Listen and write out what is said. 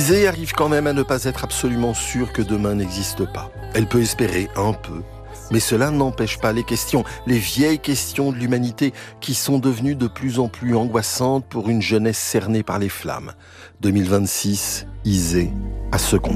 Isée arrive quand même à ne pas être absolument sûre que demain n'existe pas. Elle peut espérer un peu, mais cela n'empêche pas les questions, les vieilles questions de l'humanité qui sont devenues de plus en plus angoissantes pour une jeunesse cernée par les flammes. 2026, Isée a ce qu'on